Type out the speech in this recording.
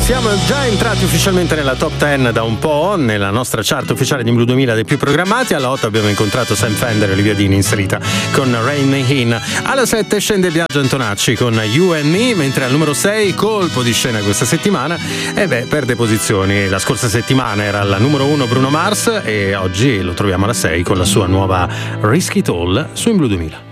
Siamo già entrati ufficialmente nella top 10 da un po', nella nostra chart ufficiale di Blue 2000 dei più programmati. Alla 8 abbiamo incontrato Sam Fender e Olivia Dean inserita con Rain In. Alla 7 scende Biagio Antonacci con You and Me, mentre al numero 6, colpo di scena questa settimana, perde posizioni. La scorsa settimana era al numero 1 Bruno Mars e oggi lo troviamo alla 6 con la sua nuova Risk It All su In Blue 2000.